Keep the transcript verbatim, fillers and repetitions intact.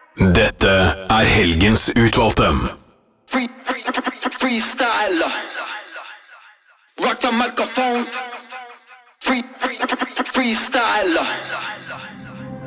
Dette er helgens utvalgte. Free, free, free, freestyler. Rock the microphone. Free, free, free, freestyler.